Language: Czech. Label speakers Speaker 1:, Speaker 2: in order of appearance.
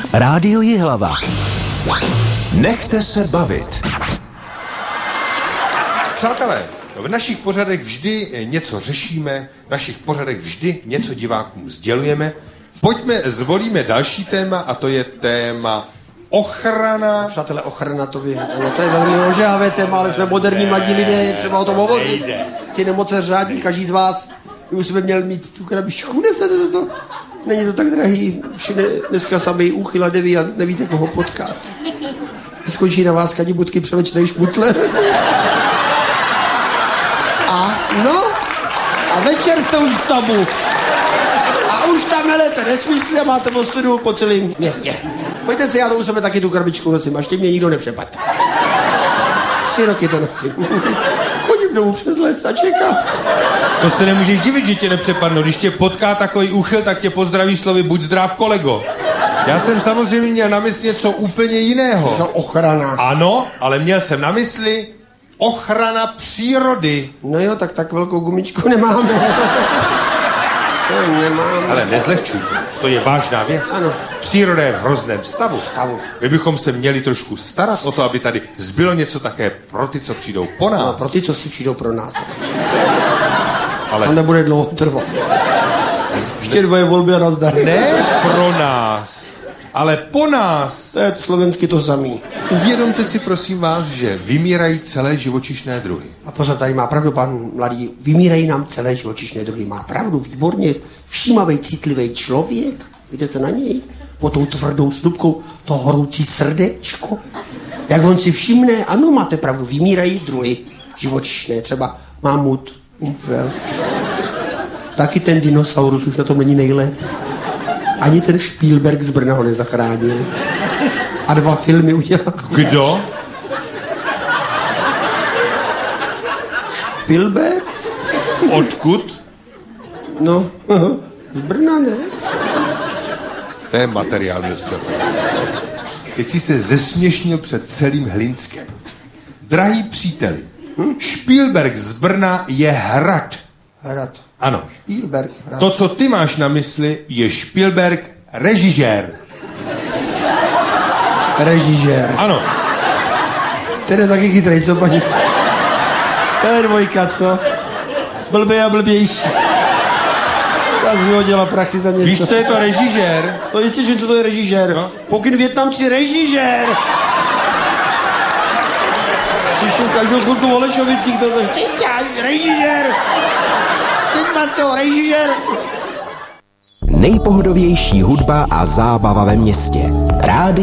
Speaker 1: Rádio Jihlava. Nechte se bavit.
Speaker 2: Přátelé, v našich pořadech vždy něco řešíme, v našich pořadech vždy něco divákům sdělujeme. Pojďme, zvolíme další téma a to je téma ochrana.
Speaker 3: Přátelé, ochrana to je velmi ožávé téma, ale jsme moderní mladí lidé, je třeba o tom hovořit. Ty nemoce řádí, každý z vás, my už jsme měl mít tu krabičku, nesete to. Není to tak drahý, dneska samý úchyl a neví a nevíte, koho potkat. Skončí na vás kadibutky převlečnej šmucler. A večer jste už v tabu. A už tam melete nesmysly a máte ostudu po celém městě. Pojďte si, já to u sebe taky tu krabičku nosím, až tě mě nikdo nepřepad. 3 roky to nosím. Chodím domů přes les a čekám.
Speaker 2: To se nemůžeš divit, že tě nepřepadnou. Když tě potká takový úchyl, tak tě pozdraví slovy buď zdrav, kolego. Já jsem samozřejmě měl na mysli něco úplně jiného.
Speaker 3: No, ochrana.
Speaker 2: Ano, ale měl jsem na mysli ochrana přírody.
Speaker 3: No jo, tak velkou gumičku nemáme. To nemáme.
Speaker 2: Ale nezlehčuj, to je vážná věc.
Speaker 3: Ano.
Speaker 2: Příroda je v hrozném stavu. My bychom se měli trošku starat o to, aby tady zbylo něco také pro ty, co přijdou po nás.
Speaker 3: No, pro ty, co si přijdou pro nás.
Speaker 2: Ale
Speaker 3: to nebude dlouho trvat. Ještě 2 volby a nazdar.
Speaker 2: Ne pro nás, ale po nás.
Speaker 3: To je slovensky to samý.
Speaker 2: Uvědomte si, prosím vás, že vymírají celé živočišné druhy.
Speaker 3: A pozor, tady má pravdu pan mladý. Vymírají nám celé živočišné druhy. Má pravdu, výborně. Všímavý, citlivý člověk. Vidíte na něj? Po tou tvrdou slupkou to horoucí srdéčko. Jak on si všimne, ano, máte pravdu, vymírají druhy živočišné. Třeba mamut, umřel. Taky ten dinosaurus už na tom není nejlépe. Ani ten Spielberg z Brna ho nezachránil. A 2 filmy udělal.
Speaker 2: Kdo?
Speaker 3: Spielberg?
Speaker 2: Odkud?
Speaker 3: No, z Brna, ne?
Speaker 2: To je materiál, městě. Teď si se zesměšnil před celým Hlinskem. Drahý příteli, Spielberg z Brna je hrad.
Speaker 3: Hrad.
Speaker 2: Ano.
Speaker 3: Spielberg, hrad.
Speaker 2: To, co ty máš na mysli, je Spielberg režisér.
Speaker 3: Režisér.
Speaker 2: Ano.
Speaker 3: Ten je taky chytrej, co paní? To je 2, co? Blbej a blbější. Já jsem vyhodila prachy za něco.
Speaker 2: Víš, co je to režisér?
Speaker 3: No jistě, že co to je režisér. No? Pokyn Vietnamci režisér. Slyším každou chvilku o Lešovicích. Teď režisér. Teď má to režisér.
Speaker 1: Nejpohodovější hudba a zábava ve městě. Rádio